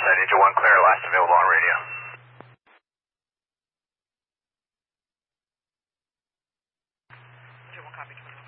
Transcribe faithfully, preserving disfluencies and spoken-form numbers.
Ninja one clear, last available on radio. Ninja one copy, twenty-one.